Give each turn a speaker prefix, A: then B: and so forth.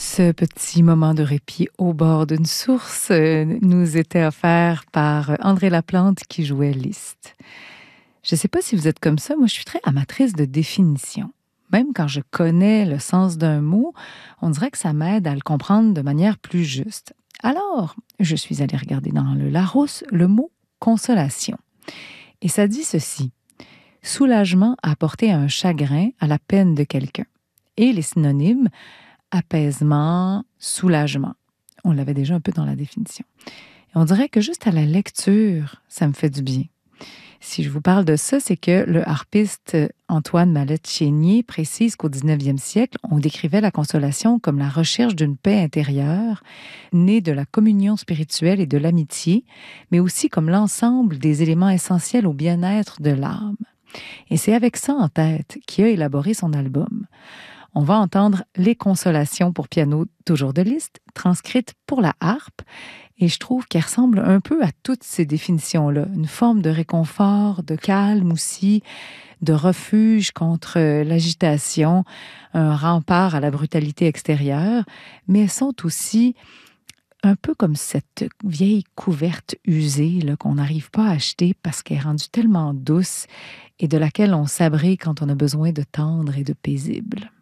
A: Ce petit moment de répit au bord d'une source nous était offert par André Laplante qui jouait Liszt. Je ne sais pas si vous êtes comme ça, moi je suis très amatrice de définition. Même quand je connais le sens d'un mot, on dirait que ça m'aide à le comprendre de manière plus juste. Alors, je suis allée regarder dans le Larousse le mot consolation. Et ça dit ceci: soulagement à apporter un chagrin à la peine de quelqu'un. Et les synonymes: apaisement, soulagement. On l'avait déjà un peu dans la définition. Et on dirait que juste à la lecture, ça me fait du bien. Si je vous parle de ça, c'est que le harpiste Antoine Mallette-Chénier précise qu'au 19e siècle, on décrivait la consolation comme la recherche d'une paix intérieure, née de la communion spirituelle et de l'amitié, mais aussi comme l'ensemble des éléments essentiels au bien-être de l'âme. Et c'est avec ça en tête qu'il a élaboré son album. On va entendre les consolations pour piano, toujours de Liszt, transcrites pour la harpe. Et je trouve qu'elles ressemblent un peu à toutes ces définitions-là. Une forme de réconfort, de calme aussi, de refuge contre l'agitation, un rempart à la brutalité extérieure. Mais elles sont aussi un peu comme cette vieille couverte usée là, qu'on n'arrive pas à acheter parce qu'elle est rendue tellement douce et de laquelle on s'abrite quand on a besoin de tendre et de paisible.